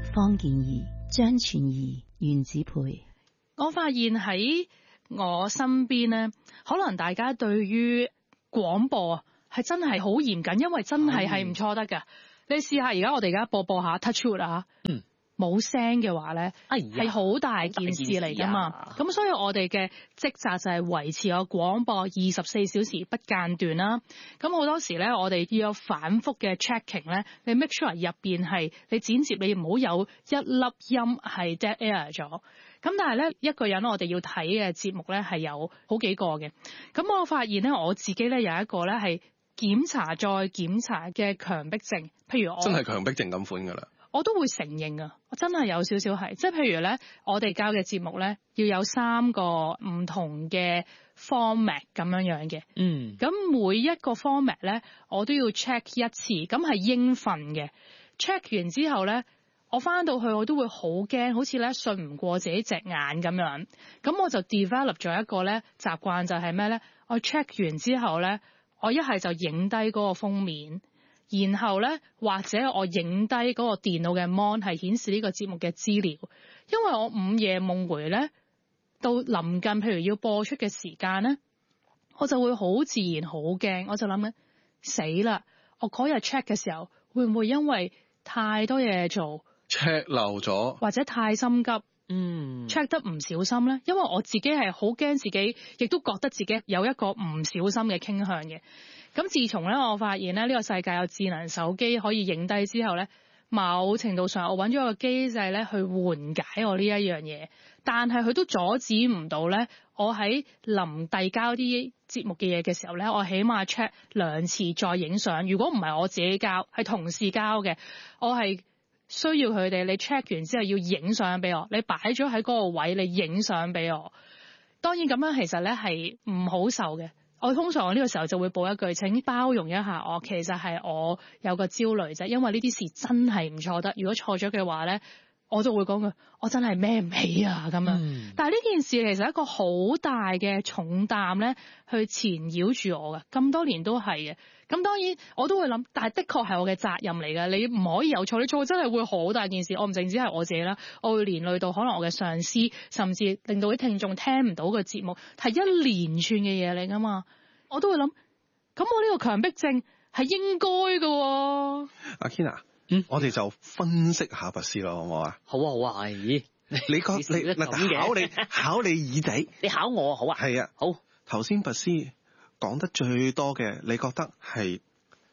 方健儀、張全儀、袁子培。 我發現喺我身邊咧，可能大家對於廣播係真係好嚴謹，因為真係唔錯得㗎。你試下而家我哋而家播下 Touch Wood 啊，冇聲嘅話咧，係好大件事嚟㗎嘛。咁所以我哋嘅職責就係維持個廣播24小時不間斷啦。咁好多時咧，我哋要有反覆嘅 checking 咧，你 make sure 入邊係你剪接，你唔好有一粒音係 dead air 咗。咁但係咧，一個人我哋要睇嘅節目咧係有好幾個嘅。咁我發現咧，我自己咧有一個咧係檢查再檢查嘅強迫症，譬如我真係強迫症咁款㗎啦。 我都會承認啊，我真係有少少係，即係譬如咧，我哋教嘅節目咧要有3個唔同嘅 format 咁樣嘅，咁每一個 format 咧我都要 check 一次，咁係應份嘅。check 完之後咧，我翻到去我都會好驚，好似咧信唔過自己隻眼咁樣，咁我就 develop 咗一個咧習慣，就係咩咧？我 check 完之後咧，我一係就影低嗰個封面。然後咧，或者我影低嗰個電腦嘅 mon 係顯示呢個節目嘅資料，因為我午夜夢迴咧，到臨近譬如要播出嘅時間咧，我就會好自然好驚，我就諗緊死啦！我嗰日 check 嘅時候，會唔會因為太多嘢做 check 漏咗， 或者太心急，check 得唔小心咧？因為我自己係好驚自己，亦都覺得自己有一個唔小心嘅傾向嘅。咁自從咧，我發現咧呢個世界有智能手機可以影低之後咧，某程度上我揾咗個機制咧去緩解我呢一樣嘢，但係佢都阻止唔到咧。我喺臨遞交啲節目嘅嘢嘅時候咧，我起碼 check 2次再影相。如果唔係我自己交，係同事交嘅，我係需要佢哋你 check 完之後要影相俾我，你擺咗喺嗰個位，你影相俾我。當然咁樣其實咧係唔好受嘅。我通常我呢個時候就會補一句，請包容一下我，其實係我有個焦慮啫，因為呢啲事真係唔錯得。如果錯咗嘅話咧，我就會講句我真係孭唔起啊咁樣。但係呢件事其實一個好大嘅重擔咧，去纏繞住我嘅，咁多年都係嘅。咁當然我都會諗，但係的確係我嘅責任嚟嘅。你唔可以有錯，你錯真係會好大件事。我唔淨止係我自己啦，我會連累到可能我嘅上司，甚至令到啲聽眾聽唔到個節目，係一連串嘅嘢嚟噶嘛。我都會諗，咁我呢個強迫症係應該嘅。 阿 Kina，我哋就分析下拔絲咯，好唔好啊？ 好啊，好啊，咦？ 你考你耳仔， 你考我好啊？ 係啊，好。頭先拔絲講得最多嘅，你覺得係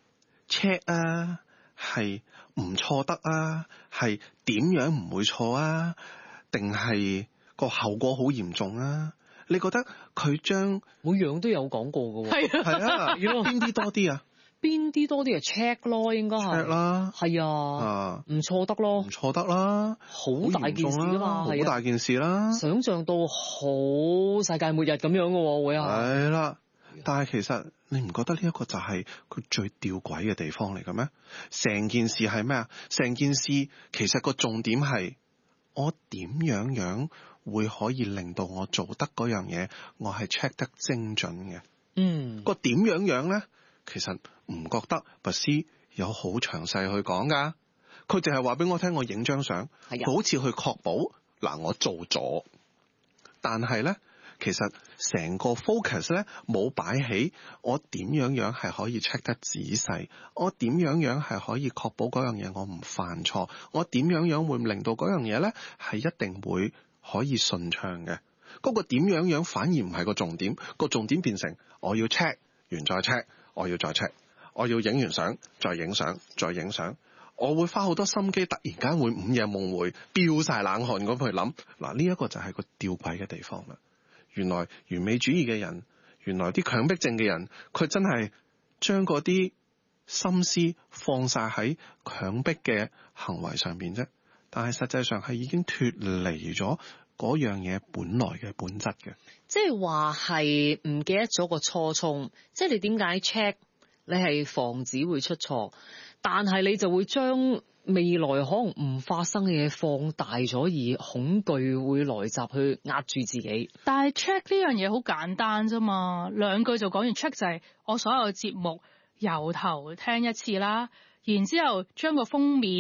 check 啊，係唔錯得啊，係點樣唔會錯啊，定係個後果好嚴重啊？你覺得佢將每樣都有講過嘅喎？ 係啊，邊啲多啲啊？ 邊啲多啲啊 ？check 咯，應該係 check 啦， 係啊，唔錯得咯， 唔錯得啦， 好大件事㗎嘛， 好大件事啦， 想像到好世界末日咁樣嘅喎，會係啦。但係其實你唔覺得呢一個就係佢最吊詭嘅地方嚟嘅咩？成件事係咩啊？成件事其實個重點係我點樣會可以令到我做得嗰樣嘢，我係 check 得精準嘅。個點樣咧，其實唔覺得拔絲有好詳細去講噶。佢淨係話俾我聽，我影張相，佢好似去確保嗱我做咗，但係咧。其實成個 focus 咧冇擺起我點樣係可以 check 得仔細，我點樣係可以確保嗰樣嘢我唔犯錯，我點樣會令到嗰樣嘢咧係一定會可以順暢嘅。嗰個點樣反而唔係個重點，個重點變成我要 check 完再 check， 我要再 check， 我要影完相再影相再影相，我會花好多心機，突然間會午夜夢迴，飆晒冷汗咁去諗。嗱，呢一個就係個吊詭嘅地方啦。原來完美主義嘅人，原來啲強迫症嘅人，佢真係將嗰啲心思放晒喺強迫嘅行為上面啫。但係實際上係已經脫離咗嗰樣嘢本來嘅本質嘅。 即係話係唔記得咗個初衷，即係你點解 check？你係防止會出錯，但係你就會將未來可能唔發生嘅嘢放大咗，而恐懼會來襲去壓住自己。 但係 check 呢樣嘢好簡單啫嘛，2句就講完。check 就係我所有節目由頭聽一次啦，然之後將個封面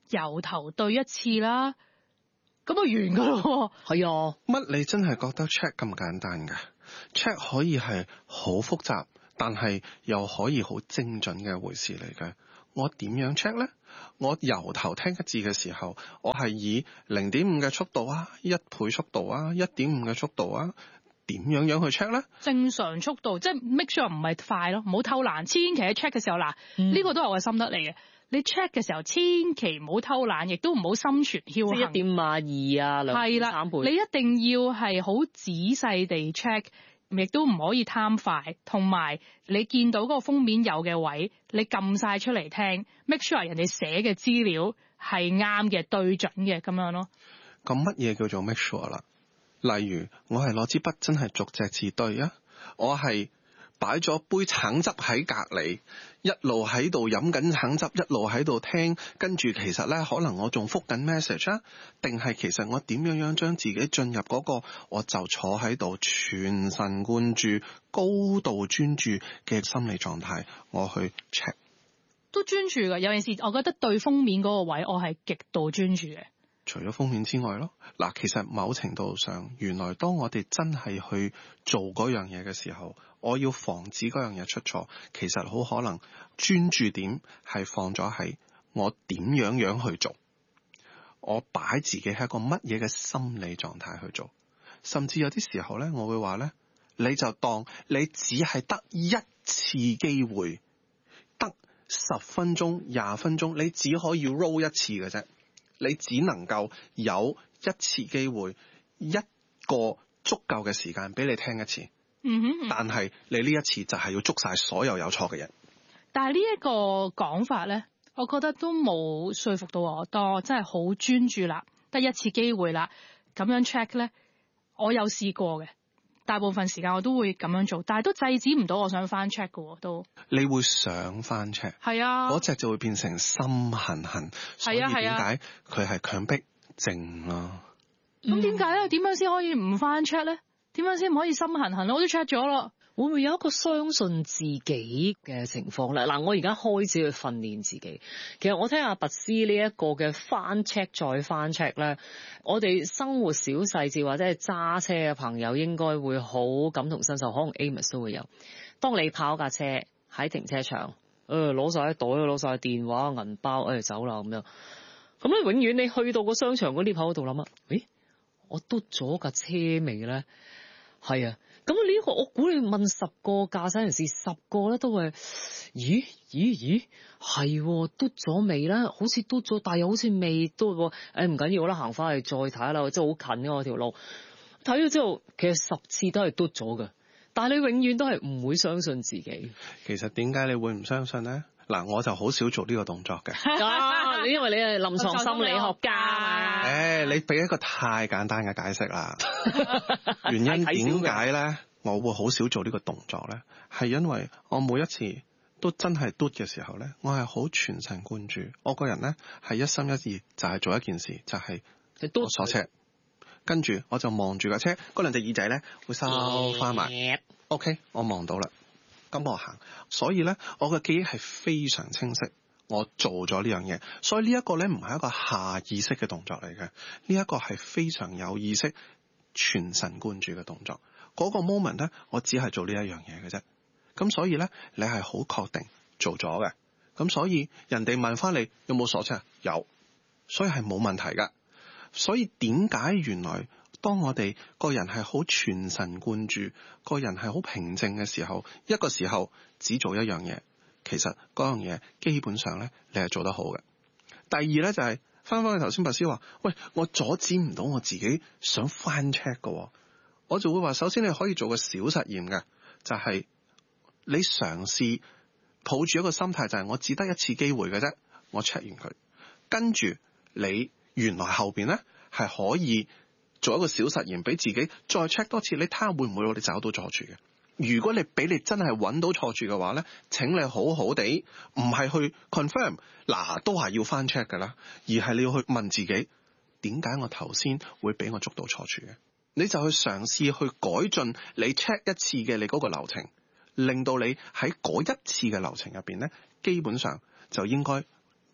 由頭對一次啦，咁就完噶咯。 係啊， 乜你真係覺得 check 咁簡單㗎？ check 可以係好複雜，但係又可以好精準嘅一回事嚟嘅。我點樣 check 呢？我由頭聽一字嘅時候，我係以 0.5 嘅速度啊，1倍速度啊，1.5嘅速度啊，點樣去 check 呢？ 正常速度，即係 make sure 唔係快咯，唔好偷懶。千祈喺 check 嘅時候，嗱，呢個都係我嘅心得嚟嘅。你 check 嘅時候，千祈唔好偷懶，亦都唔好心存僥倖。 1.5啊，2啊，2.3倍。 你一定要係好仔細地 check。亦都唔可以貪快，同埋你見到嗰個封面有嘅位，你撳晒出嚟聽 ，make sure 人哋寫嘅資料係啱嘅、對準嘅咁樣咯。 咁乜嘢叫做 make sure 啦？例如我係攞支筆真係逐隻字對啊，我係擺咗杯橙汁喺隔離，一路喺度飲緊橙汁，一路喺度聽，跟住其實呢，可能我仲覆緊 message 啊，定係其實我點樣將自己進入嗰個，我就坐喺度全神貫注、高度專注嘅心理狀態，我去 check 都專注㗎。有陣時我覺得對封面嗰個位，我係極度專注嘅。 除咗封面之外咯，嗱，其實某程度上，原來當我哋真係去做嗰樣嘢嘅時候，我要防止嗰樣嘢出錯，其實好可能專注點係放咗喺我點樣去做，我擺自己喺一個乜嘢嘅心理狀態去做，甚至有啲時候呢，我會話呢，你就當你只係得一次機會，得10分鐘、20分鐘，你只可以 roll 一次嘅啫。你只能夠有一次機會，一個足夠嘅時間俾你聽一次。但係你呢一次就係要捉晒所有有錯嘅人。 但係呢一個講法咧，我覺得都冇說服到我。當我真係好專注啦，得一次機會啦，咁樣 check 咧，我有試過嘅。大部分時間我都會咁樣做，但係都制止唔到我想翻 check 嘅都。你會想翻 check？ 係啊， 嗰隻就會變成心痕痕，所以點解佢係強迫症咯？ 咁點解咧？點樣先可以唔翻 check 咧？點樣先唔可以心痕痕？我都 check 咗咯。 會唔會有一個相信自己嘅情況咧？嗱，我而家開始去訓練自己。其實我聽阿拔斯呢一個嘅翻 check 再翻 check 咧，我哋生活小細節或者係揸車嘅朋友應該會好感同身受，可能 Amos 都會有。當你跑架車喺停車場，攞晒袋，攞晒電話、銀包，走啦咁樣。咁咧，永遠你去到個商場嗰啲口度諗啊，我嘟咗架車未咧？係啊。咁呢個我估你問10個駕駛人士，10個咧都係，咦係嘟咗未咧？好似嘟咗，但係又好似未嘟喎。唔緊要啦，行翻去再睇下啦，真係好近嘅我條路。睇咗之後，其實10次都係嘟咗嘅，但係你永遠都係唔會相信自己。 其實點解你會唔相信咧？嗱，我就好少做呢個動作嘅。 因為你係臨床心理學家。 你俾一個太簡單嘅解釋啦。原因點解咧？我會好少做呢個動作咧，係因為我每一次都真係嘟嘅時候咧，我係好全神貫注。我個人咧係一心一意，就係做一件事，就係我鎖車，跟住我就望住架車，嗰兩隻耳仔咧會收翻埋。OK， 我望到啦。咁我行，所以咧我嘅記憶係非常清晰，我做咗呢樣嘢，所以呢一個咧唔係一個下意識嘅動作嚟嘅，呢一個係非常有意識、全神貫注嘅動作。嗰個 moment 咧，我只係做呢一樣嘢嘅啫。咁所以咧，你係好確定做咗嘅。咁所以人哋問翻你有冇鎖車？有，所以係冇問題噶。所以點解原來當我哋個人係好全神貫注，個人係好平靜嘅時候，一個時候只做一樣嘢，其實嗰樣嘢基本上咧，你係做得好嘅。第二咧就係翻返去頭先白師話，喂，我阻止唔到我自己想翻 check 嘅，我就會話，首先你可以做個小實驗嘅，就係你嘗試抱住一個心態，就係我只得一次機會嘅啫，我 check 完佢，跟住你原來後邊咧係可以做一個小實驗俾自己再 check 多次，你睇下會唔會我哋找到錯處嘅。如果你俾你真係揾到錯處嘅話咧，請你好好地唔係去 confirm 嗱，都係要翻 check 噶啦，而係你要去問自己點解我頭先會俾我捉到錯處嘅。你就去嘗試去改進你 check 一次嘅你嗰個流程，令到你喺嗰一次嘅流程入邊咧，基本上就應該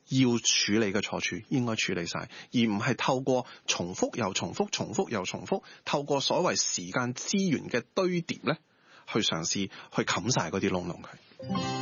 要處理嘅錯處應該處理晒，而唔係透過重複又重複、重複又重複，透過所謂時間資源嘅堆疊咧，去嘗試去冚晒嗰啲窿窿佢。